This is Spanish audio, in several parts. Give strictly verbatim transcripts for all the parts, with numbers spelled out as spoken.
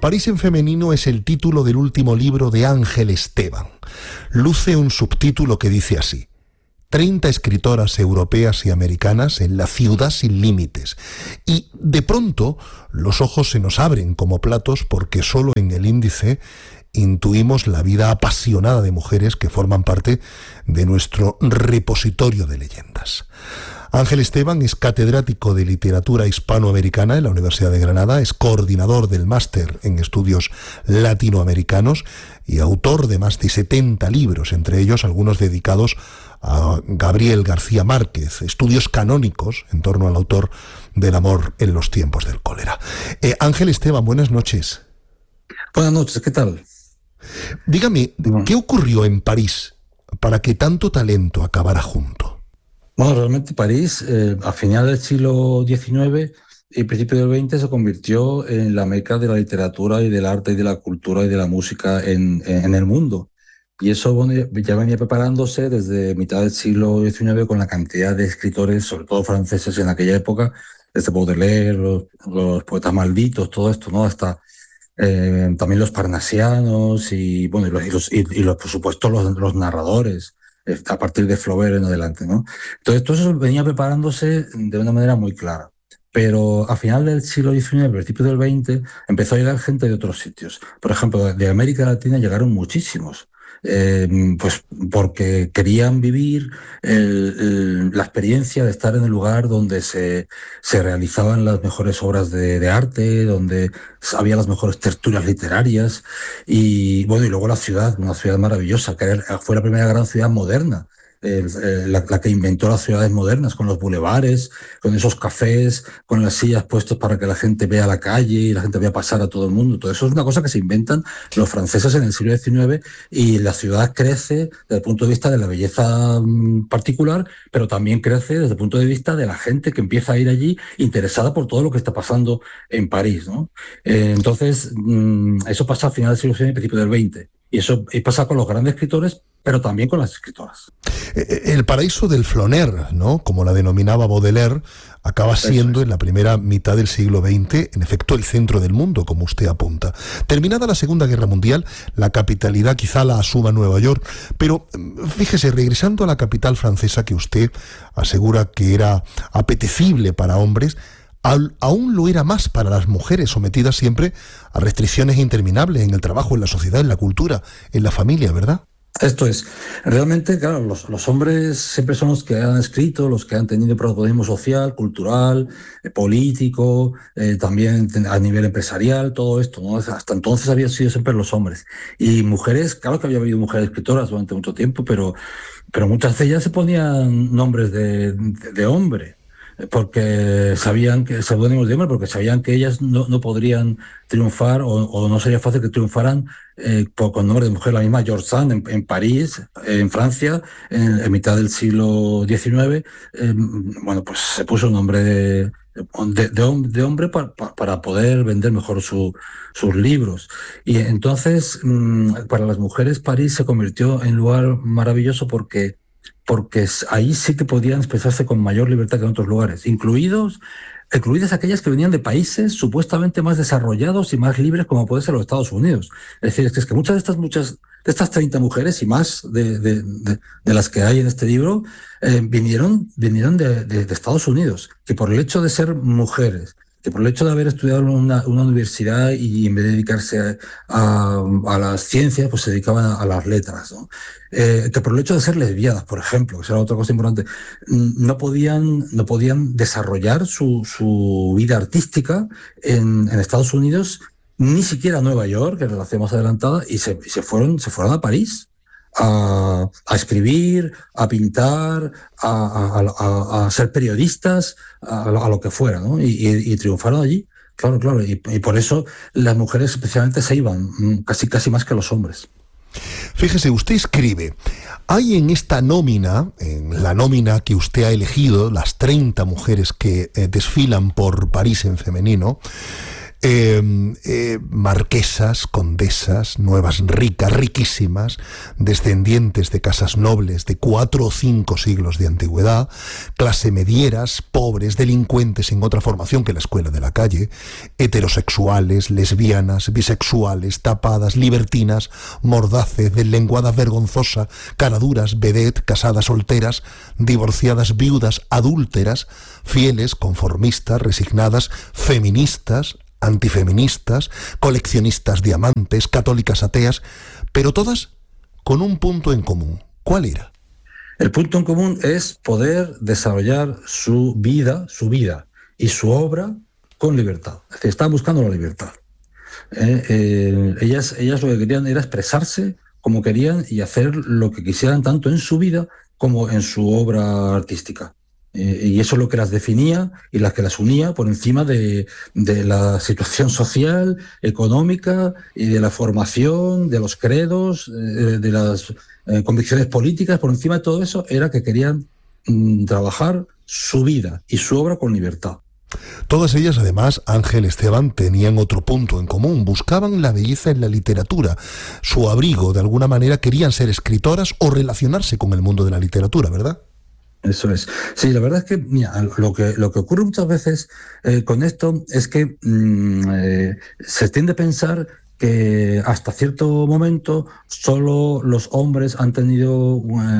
París en femenino es el título del último libro de Ángel Esteban. Luce un subtítulo que dice así: treinta escritoras europeas y americanas en la ciudad sin límites. Y de pronto los ojos se nos abren como platos, porque solo en el índice intuimos la vida apasionada de mujeres que forman parte de nuestro repositorio de leyendas. Ángel Esteban es catedrático de literatura hispanoamericana en la Universidad de Granada, es coordinador del máster en estudios latinoamericanos y autor de más de setenta libros, entre ellos algunos dedicados a Gabriel García Márquez, estudios canónicos en torno al autor del Amor en los tiempos del cólera. Eh, Ángel Esteban, buenas noches. Buenas noches, ¿qué tal? Dígame, ¿qué ocurrió en París para que tanto talento acabara junto? Bueno, realmente París, eh, a finales del siglo diecinueve y principios del veinte, se convirtió en la meca de la literatura y del arte y de la cultura y de la música en, en, en el mundo. Y eso, bueno, ya venía preparándose desde mitad del siglo diecinueve con la cantidad de escritores, sobre todo franceses en aquella época, desde Baudelaire, los, los poetas malditos, todo esto, ¿no? Hasta eh, también los parnasianos y, bueno, y, los, y, los, y, y los, por supuesto, los, los narradores, a partir de Flaubert en adelante, ¿no? Entonces, todo eso venía preparándose de una manera muy clara. Pero a final del siglo diecinueve, principios del veinte, empezó a llegar gente de otros sitios. Por ejemplo, de América Latina llegaron muchísimos. Eh, pues porque querían vivir el, el, la experiencia de estar en el lugar donde se, se realizaban las mejores obras de, de arte, donde había las mejores tertulias literarias, y bueno, y luego la ciudad, una ciudad maravillosa, que fue la primera gran ciudad moderna. El, el, la, la que inventó las ciudades modernas, con los bulevares, con esos cafés, con las sillas puestas para que la gente vea la calle y la gente vea pasar a todo el mundo. Todo eso es una cosa que se inventan los franceses en el siglo diecinueve, y la ciudad crece desde el punto de vista de la belleza mmm, particular, pero también crece desde el punto de vista de la gente que empieza a ir allí interesada por todo lo que está pasando en París, ¿no? Eh, entonces, mmm, eso pasa a finales del siglo diecinueve y principios del veinte. Y eso pasa con los grandes escritores, pero también con las escritoras. El paraíso del Flâner, ¿no?, como la denominaba Baudelaire, acaba siendo en la primera mitad del siglo veinte, en efecto, el centro del mundo, como usted apunta. Terminada la Segunda Guerra Mundial, la capitalidad quizá la asuma Nueva York, pero fíjese, regresando a la capital francesa, que usted asegura que era apetecible para hombres, aún lo era más para las mujeres, sometidas siempre a restricciones interminables en el trabajo, en la sociedad, en la cultura, en la familia, ¿verdad? Esto es, realmente, claro, los, los hombres siempre son los que han escrito, los que han tenido protagonismo social, cultural, eh, político, eh, también a nivel empresarial, todo esto, ¿no? Hasta entonces habían sido siempre los hombres. Y mujeres, claro que había habido mujeres escritoras durante mucho tiempo, pero, pero muchas de ellas se ponían nombres de, de, de hombre, porque sabían que, seudónimos de hombre, porque sabían que ellas no, no podrían triunfar, o, o no sería fácil que triunfaran eh, por, con nombre de mujer. La misma George Sand en, en París, en Francia, en, en mitad del siglo diecinueve, eh, bueno, pues se puso un nombre de, de, de, de hombre para, para poder vender mejor su, sus libros. Y entonces, para las mujeres, París se convirtió en un lugar maravilloso porque porque ahí sí que podían expresarse con mayor libertad que en otros lugares, incluidos, incluidas aquellas que venían de países supuestamente más desarrollados y más libres, como puede ser los Estados Unidos. Es decir, es que, es que muchas de estas, muchas de estas treinta mujeres y más de, de, de, de las que hay en este libro eh, vinieron, vinieron de, de, de Estados Unidos, que por el hecho de ser mujeres, que por el hecho de haber estudiado en una, una universidad y en vez de dedicarse a, a, a las ciencias, pues se dedicaban a, a las letras, ¿no? Eh, que por el hecho de ser lesbianas, por ejemplo, que será otra cosa importante, no podían, no podían desarrollar su, su vida artística en, en Estados Unidos, ni siquiera en Nueva York, que es la ciudad más adelantada, y se, y se, fueron, se fueron a París. A, a escribir, a pintar, a, a, a, a ser periodistas, a, a lo que fuera, ¿no? Y, y, y triunfaron allí, claro, claro. Y, y por eso las mujeres especialmente se iban, casi, casi más que los hombres. Fíjese, usted escribe, hay en esta nómina, en la nómina que usted ha elegido, las treinta mujeres que eh, desfilan por París en femenino, eh, eh, marquesas, condesas, nuevas ricas, riquísimas, descendientes de casas nobles de cuatro o cinco siglos de antigüedad, clase medieras, pobres, delincuentes sin otra formación que la escuela de la calle, heterosexuales, lesbianas, bisexuales, tapadas, libertinas, mordaces, deslenguadas vergonzosa, caraduras, vedette, casadas solteras, divorciadas, viudas, adúlteras, fieles, conformistas, resignadas, feministas, antifeministas, coleccionistas de amantes, católicas ateas, pero todas con un punto en común. ¿Cuál era? El punto en común es poder desarrollar su vida, su vida y su obra con libertad. Es decir, estaban buscando la libertad. Eh, eh, ellas, ellas lo que querían era expresarse como querían y hacer lo que quisieran tanto en su vida como en su obra artística. Eh, y eso es lo que las definía y las que las unía por encima de, de la situación social, económica y de la formación, de los credos, eh, de las eh, convicciones políticas. Por encima de todo eso era que querían mm, trabajar su vida y su obra con libertad. Todas ellas, además, Ángel Esteban, tenían otro punto en común. Buscaban la belleza en la literatura. Su abrigo, de alguna manera, querían ser escritoras o relacionarse con el mundo de la literatura, ¿verdad? Eso es. Sí, la verdad es que, mira, lo que, lo que ocurre muchas veces eh, con esto es que mmm, eh, se tiende a pensar que hasta cierto momento solo los hombres han tenido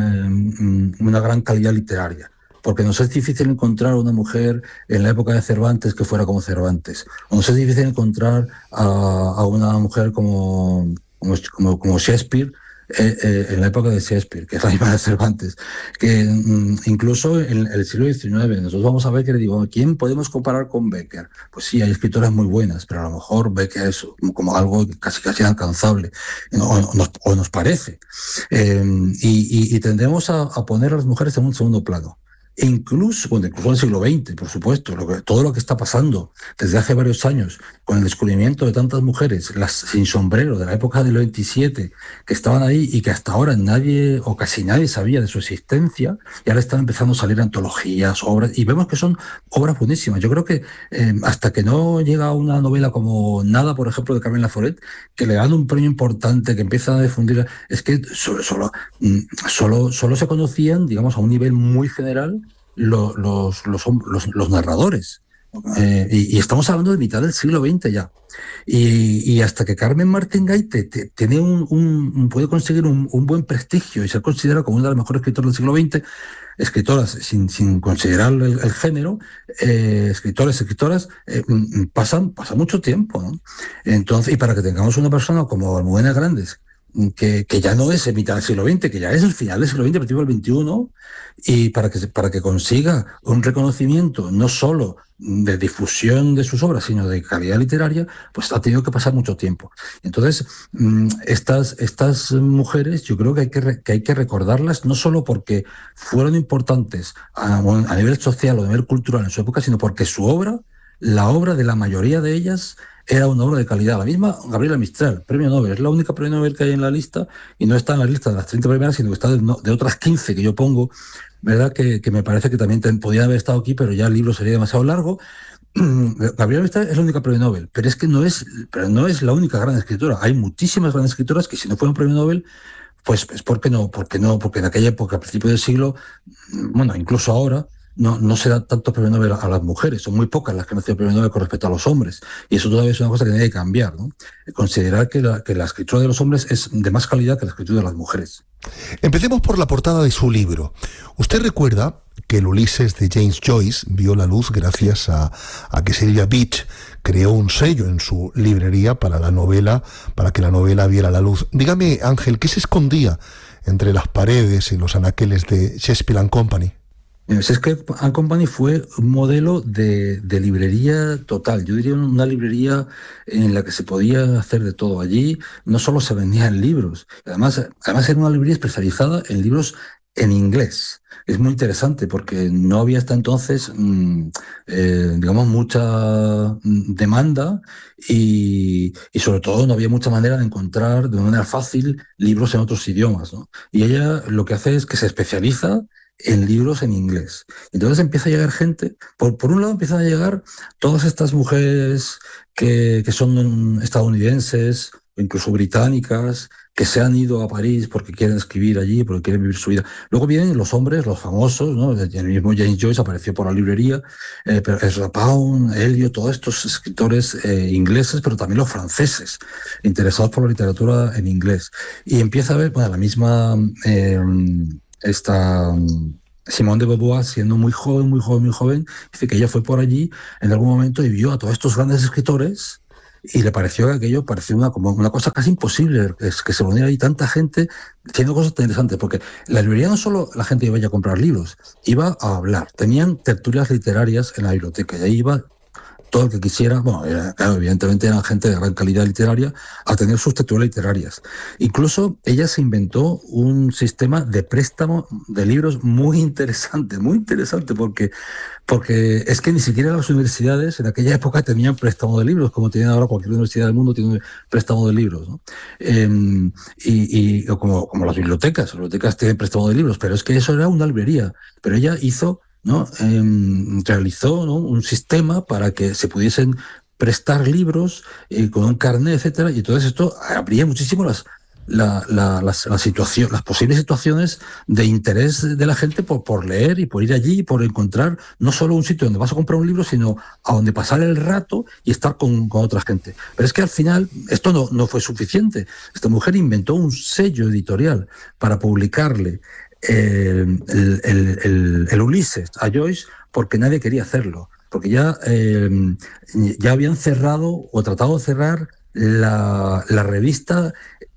eh, una gran calidad literaria. Porque nos es difícil encontrar una mujer en la época de Cervantes que fuera como Cervantes. O nos es difícil encontrar a, a una mujer como, como, como, como Shakespeare eh, eh, en la época de Shakespeare, que es la misma de Cervantes. Que mm, incluso en el siglo diecinueve, nosotros vamos a ver que le digo, ¿quién podemos comparar con Becker? Pues sí, hay escritoras muy buenas, pero a lo mejor Becker es como algo casi casi inalcanzable, o, o, nos, o nos parece. Eh, y, y, y tendemos a, a poner a las mujeres en un segundo plano. Incluso, bueno, incluso en el siglo veinte, por supuesto, lo que, todo lo que está pasando desde hace varios años con el descubrimiento de tantas mujeres, las sin sombrero de la época del veintisiete, que estaban ahí y que hasta ahora nadie o casi nadie sabía de su existencia, y ahora están empezando a salir antologías, obras, y vemos que son obras buenísimas. Yo creo que eh, hasta que no llega una novela como Nada, por ejemplo, de Carmen Laforet, que le dan un premio importante, que empiezan a difundir, es que solo, solo, solo, solo se conocían, digamos, a un nivel muy general, Los, los, los, los, los narradores. Eh, y, y estamos hablando de mitad del siglo veinte ya. Y, y hasta que Carmen Martín Gaite te, tiene un, un, puede conseguir un, un buen prestigio y ser considerada como una de las mejores escritoras del siglo veinte, escritoras sin, sin considerar el, el género, eh, escritores, escritoras, eh, pasan, pasa mucho tiempo, ¿no? Entonces, y para que tengamos una persona como Almudena Grandes, Que, que ya no es en mitad del siglo veinte, que ya es el final del siglo veinte, principio del veintiuno, y para que, para que consiga un reconocimiento no solo de difusión de sus obras, sino de calidad literaria, pues ha tenido que pasar mucho tiempo. Entonces, estas, estas mujeres yo creo que hay que, que hay que recordarlas no solo porque fueron importantes a, a nivel social o a nivel cultural en su época, sino porque su obra, la obra de la mayoría de ellas, era una obra de calidad. La misma Gabriela Mistral, premio Nobel, es la única premio Nobel que hay en la lista, y no está en la lista de las treinta primeras, sino que está de, de otras quince que yo pongo, ¿verdad? Que, que me parece que también ten, podían haber estado aquí, pero ya el libro sería demasiado largo. Gabriela Mistral es la única premio Nobel, pero es que no es, pero no es la única gran escritora. Hay muchísimas grandes escritoras que si no fueran premio Nobel, pues es porque no, porque no, porque en aquella época, a principios del siglo, bueno, incluso ahora, No, no se da tanto premio Nobel a las mujeres, son muy pocas las que han recibido premio Nobel con respecto a los hombres, y eso todavía es una cosa que tiene que cambiar, ¿no? Considerar que la, que la escritura de los hombres es de más calidad que la escritura de las mujeres. Empecemos por la portada de su libro. Usted recuerda que el Ulises de James Joyce vio la luz gracias a, a que Sylvia Beach creó un sello en su librería para la novela, para que la novela viera la luz. Dígame, Ángel, ¿qué se escondía entre las paredes y los anaqueles de Shakespeare and Company? Shakespeare and Company fue un modelo de, de librería total. Yo diría una librería en la que se podía hacer de todo. Allí no solo se vendían libros, además, además era una librería especializada en libros en inglés. Es muy interesante porque no había hasta entonces, mmm, eh, digamos, mucha demanda y, y sobre todo no había mucha manera de encontrar de manera fácil libros en otros idiomas, ¿no? Y ella lo que hace es que se especializa en libros en inglés. Entonces empieza a llegar gente, por, por un lado empiezan a llegar todas estas mujeres que, que son estadounidenses, o incluso británicas, que se han ido a París porque quieren escribir allí, porque quieren vivir su vida. Luego vienen los hombres, los famosos, ¿no? El mismo James Joyce apareció por la librería, eh, pero Ezra Pound, Eliot, todos estos escritores eh, ingleses, pero también los franceses, interesados por la literatura en inglés. Y empieza a ver, bueno, la misma... Eh, esta... Simone de Beauvoir, siendo muy joven, muy joven, muy joven, dice que ella fue por allí en algún momento y vio a todos estos grandes escritores y le pareció que aquello parecía una, como una cosa casi imposible, es que se reuniera ahí tanta gente haciendo cosas tan interesantes, porque la librería no solo la gente iba a comprar libros, iba a hablar, tenían tertulias literarias en la biblioteca y ahí iba todo el que quisiera, bueno, era, claro, evidentemente eran gente de gran calidad literaria, a tener sus tertulias literarias. Incluso ella se inventó un sistema de préstamo de libros muy interesante, muy interesante, porque, porque es que ni siquiera las universidades en aquella época tenían préstamo de libros, como tienen ahora cualquier universidad del mundo tiene un préstamo de libros, ¿no? Eh, y, y como, como las bibliotecas, las bibliotecas tienen préstamo de libros, pero es que eso era una librería, pero ella hizo... ¿no? Eh, realizó, ¿no? un sistema para que se pudiesen prestar libros eh, con un carnet, etcétera, y entonces esto abría muchísimo las, la, la, las, la situación, las posibles situaciones de interés de la gente por, por leer y por ir allí y por encontrar no solo un sitio donde vas a comprar un libro, sino a donde pasar el rato y estar con, con otra gente. Pero es que al final esto no, no fue suficiente. Esta mujer inventó un sello editorial para publicarle Eh, el, el, el, el Ulises a Joyce porque nadie quería hacerlo, porque ya, eh, ya habían cerrado o tratado de cerrar la, la revista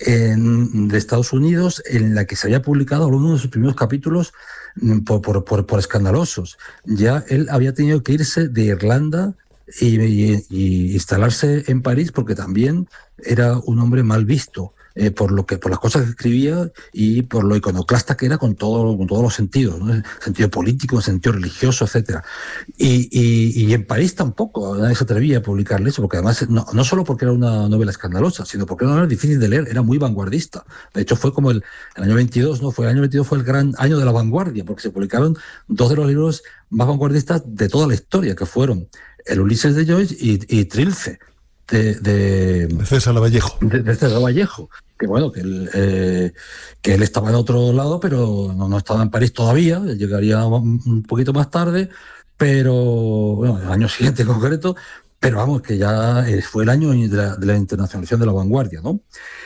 en, de Estados Unidos en la que se había publicado uno de sus primeros capítulos por, por, por, por escandalosos. Ya él había tenido que irse de Irlanda y, y, y instalarse en París porque también era un hombre mal visto. Eh, por lo que por las cosas que escribía y por lo iconoclasta que era con todo con todos los sentidos, ¿no? En sentido político, en sentido religioso, etcétera. Y, y, y en París tampoco nadie se atrevía a publicarle eso, porque además no, no solo porque era una novela escandalosa, sino porque era una novela difícil de leer, era muy vanguardista. De hecho fue como el, el año veintidós, no fue el año veintidós fue el gran año de la vanguardia, porque se publicaron dos de los libros más vanguardistas de toda la historia, que fueron el Ulises de Joyce y, y Trilce. De, de, de César Lavallejo. De, de César Lavallejo. Que bueno, que él, eh, que él estaba en otro lado, pero no, no estaba en París todavía, llegaría un, un poquito más tarde, pero bueno, el año siguiente en concreto, pero vamos, que ya fue el año de la, de la internacionalización de la vanguardia, ¿no?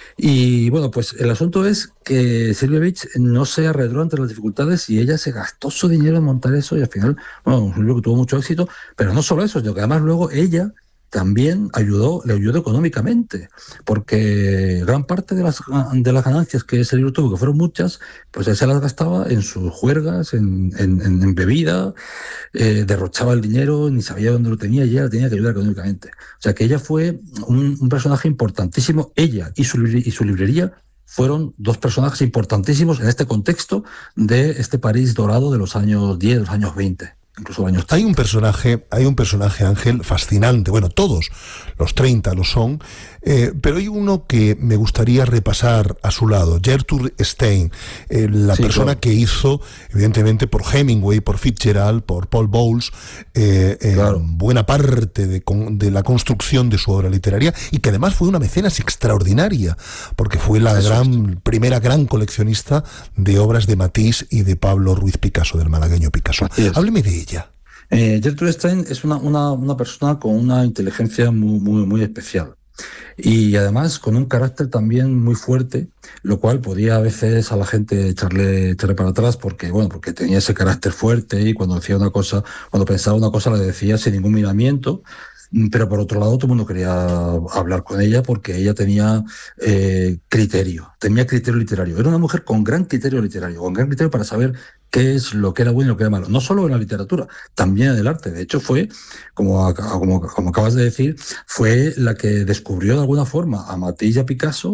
Y bueno, pues el asunto es que Sylvia Beach no se arredró ante las dificultades y ella se gastó su dinero en montar eso y al final, bueno, un libro que tuvo mucho éxito, pero no solo eso, sino que además luego ella también ayudó, le ayudó económicamente, porque gran parte de las, de las ganancias que ese libro tuvo, que fueron muchas, pues él se las gastaba en sus juergas, en, en, en bebida, eh, derrochaba el dinero, ni sabía dónde lo tenía y ella tenía que ayudar económicamente. O sea que ella fue un, un personaje importantísimo, ella y su, y su librería fueron dos personajes importantísimos en este contexto de este París dorado de los años diez, de los años veinte. Incluso años hay un personaje, hay un personaje, Ángel, fascinante. Bueno, todos los treinta lo son, eh, pero hay uno que me gustaría repasar a su lado, Gertrude Stein, eh, la sí, persona claro. que hizo, evidentemente, por Hemingway, por Fitzgerald, por Paul Bowles, eh, eh, claro. buena parte de, de la construcción de su obra literaria, y que además fue una mecenas extraordinaria, porque fue la Eso gran, es. primera gran coleccionista de obras de Matisse y de Pablo Ruiz Picasso, del malagueño Picasso. Hábleme de ella. Eh, Gertrude Stein es una, una, una persona con una inteligencia muy, muy, muy especial y además con un carácter también muy fuerte, lo cual podía a veces a la gente echarle, echarle para atrás porque, bueno, porque tenía ese carácter fuerte y cuando decía una cosa, cuando pensaba una cosa la decía sin ningún miramiento. Pero por otro lado todo el mundo quería hablar con ella porque ella tenía eh, criterio, tenía criterio literario. Era una mujer con gran criterio literario, con gran criterio para saber qué es lo que era bueno y lo que era malo. No solo en la literatura, también en el arte. De hecho fue, como, como, como acabas de decir, fue la que descubrió de alguna forma a Matisse y a Picasso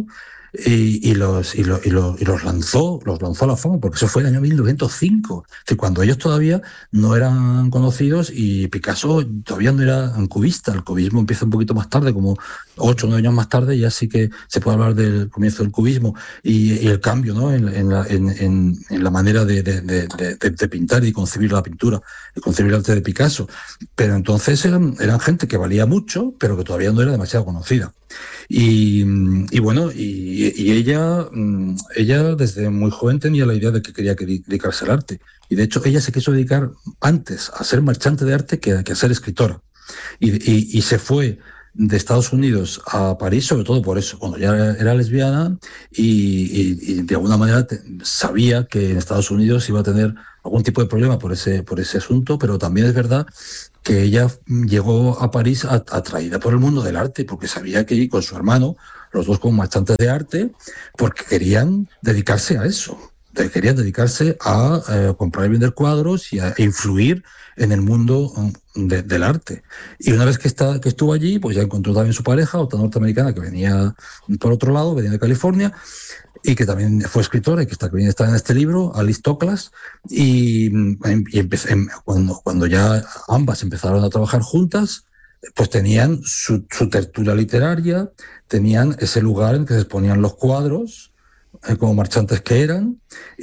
y, y, los, y, lo, y, lo, y los lanzó, los lanzó a la fama, porque eso fue el año mil novecientos cinco, es decir, cuando ellos todavía no eran conocidos y Picasso todavía no era un cubista. El cubismo empieza un poquito más tarde, como ocho o nueve años más tarde, ya sí que se puede hablar del comienzo del cubismo y, y el cambio, ¿no?, en, en, la, en, en, en la manera de, de, de, de, de pintar y concebir la pintura, y concebir el arte de Picasso. Pero entonces eran, eran gente que valía mucho, pero que todavía no era demasiado conocida. Y, y bueno, y, y ella, ella desde muy joven tenía la idea de que quería dedicarse al arte. Y de hecho ella se quiso dedicar antes a ser marchante de arte que, que a ser escritora. Y, y, y se fue de Estados Unidos a París sobre todo por eso, cuando ya era lesbiana y, y, y de alguna manera te, sabía que en Estados Unidos iba a tener algún tipo de problema por ese, por ese asunto, pero también es verdad que ella llegó a París atraída por el mundo del arte, porque sabía que ella con su hermano, los dos como marchantes de arte, porque querían dedicarse a eso, querían dedicarse a eh, comprar y vender cuadros y a influir en el mundo de, del arte. Y una vez que, está, que estuvo allí, pues ya encontró también su pareja, otra norteamericana que venía por otro lado, venía de California, y que también fue escritora y que está, que está en este libro, Alice Toklas, y, y empecé, cuando, cuando ya ambas empezaron a trabajar juntas, pues tenían su, su tertulia literaria, tenían ese lugar en que se exponían los cuadros, eh, como marchantes que eran,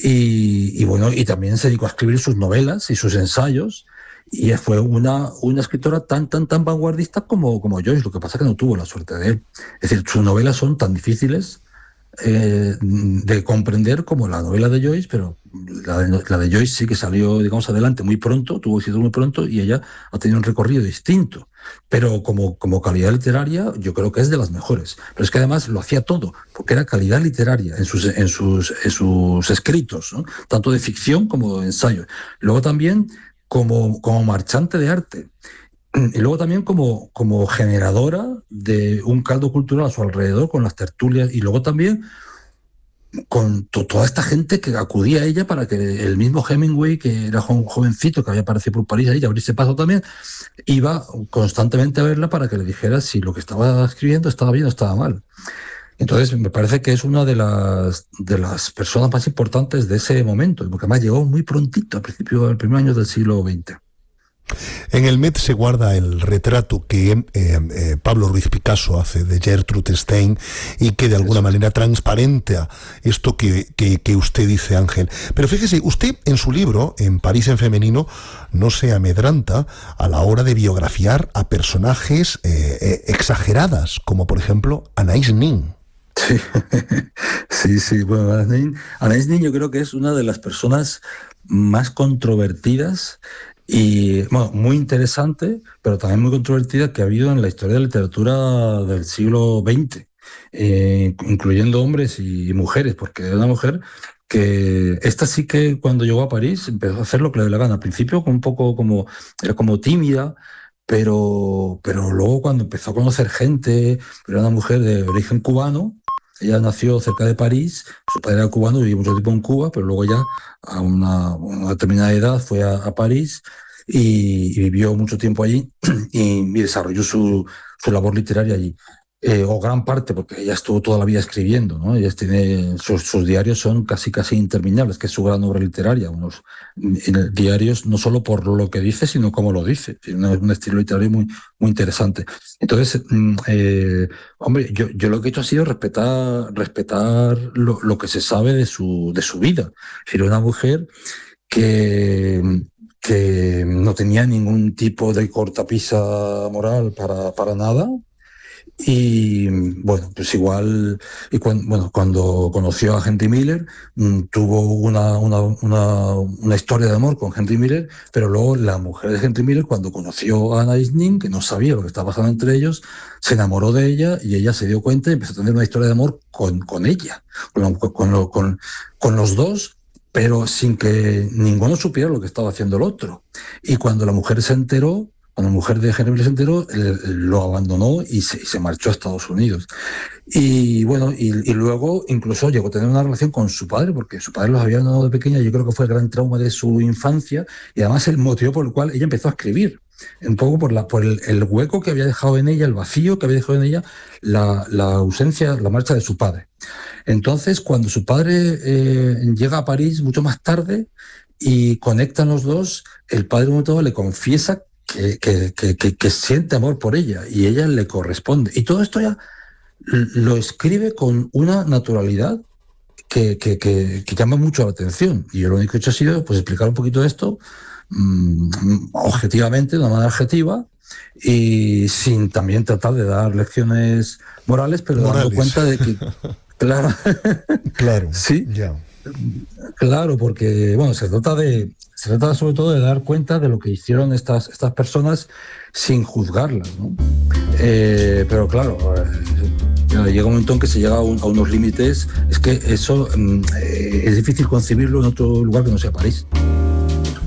y, y bueno, y también se dedicó a escribir sus novelas y sus ensayos, y fue una, una escritora tan, tan, tan vanguardista como, como Joyce, lo que pasa es que no tuvo la suerte de él. Es decir, sus novelas son tan difíciles Eh, de comprender como la novela de Joyce, pero la de, la de Joyce sí que salió, digamos, adelante muy pronto, tuvo éxito muy pronto y ella ha tenido un recorrido distinto. Pero como, como calidad literaria yo creo que es de las mejores. Pero es que además lo hacía todo, porque era calidad literaria en sus, en sus, en sus escritos, ¿no?, tanto de ficción como de ensayo. Luego también como, como marchante de arte. Y luego también como, como generadora de un caldo cultural a su alrededor con las tertulias, y luego también con to, toda esta gente que acudía a ella para que el mismo Hemingway, que era un jovencito que había aparecido por París ahí, y abrirse paso también, iba constantemente a verla para que le dijera si lo que estaba escribiendo estaba bien o estaba mal. Entonces me parece que es una de las, de las personas más importantes de ese momento, porque además llegó muy prontito, al principio, al primer año del siglo veinte. En el Met se guarda el retrato que eh, eh, Pablo Ruiz Picasso hace de Gertrude Stein y que de alguna manera transparenta esto que, que, que usted dice, Ángel. Pero fíjese, usted en su libro, En París en femenino, no se amedranta a la hora de biografiar a personajes eh, eh, exageradas, como por ejemplo Anaïs Nin. Sí, sí, sí. Bueno, Anaïs, Anaïs Nin yo creo que es una de las personas más controvertidas y bueno, muy interesante, pero también muy controvertida que ha habido en la historia de la literatura del siglo veinte, eh, incluyendo hombres y mujeres, porque era una mujer que esta sí que cuando llegó a París empezó a hacer lo que le dio la gana. Al principio un poco como, era como tímida, pero, pero luego cuando empezó a conocer gente, era una mujer de origen cubano. Ella nació cerca de París, su padre era cubano, vivió mucho tiempo en Cuba, pero luego ya a una, una determinada edad fue a, a París y, y vivió mucho tiempo allí y, y desarrolló su, su labor literaria allí. Eh, o gran parte, porque ella estuvo toda la vida escribiendo, ¿no? Ella tiene, sus, sus diarios son casi casi interminables, que es su gran obra literaria. Unos en diarios no solo por lo que dice, sino cómo lo dice. Tiene un estilo literario muy, muy interesante. Entonces, eh, hombre, yo, yo lo que he hecho ha sido respetar, respetar lo, lo que se sabe de su, de su vida. Es decir, una mujer que... que no tenía ningún tipo de cortapisa moral para, para nada. Y bueno, pues igual, y cuando, bueno, cuando conoció a Henry Miller, mmm, tuvo una, una, una, una historia de amor con Henry Miller, pero luego la mujer de Henry Miller, cuando conoció a Anaïs Nin, que no sabía lo que estaba pasando entre ellos, se enamoró de ella y ella se dio cuenta y empezó a tener una historia de amor con, con ella, con, con, con, con los dos, pero sin que ninguno supiera lo que estaba haciendo el otro. Y cuando la mujer se enteró, Cuando la mujer de Henry Miller se enteró, lo abandonó y se, y se marchó a Estados Unidos. Y bueno, y, y luego incluso llegó a tener una relación con su padre, porque su padre los había dado de pequeña, yo creo que fue el gran trauma de su infancia, y además el motivo por el cual ella empezó a escribir. un poco por, la, por el, el hueco que había dejado en ella, el vacío que había dejado en ella, la, la ausencia, la marcha de su padre. Entonces, cuando su padre eh, llega a París mucho más tarde y conectan los dos, el padre de un momento dado le confiesa que, que, que, que, que siente amor por ella y ella le corresponde. Y todo esto ya lo escribe con una naturalidad que, que, que, que llama mucho la atención. Y yo lo único que he hecho ha sido pues, explicar un poquito esto mmm, objetivamente, de una manera objetiva, y sin también tratar de dar lecciones morales, pero morales. Dando cuenta de que, claro, claro, sí, yeah. claro, porque bueno, se trata de, se trata sobre todo de dar cuenta de lo que hicieron estas, estas personas sin juzgarlas, ¿no? Eh, pero claro, eh, llega un momento en que se llega a, un, a unos límites, es que eso eh, es difícil concebirlo en otro lugar que no sea París.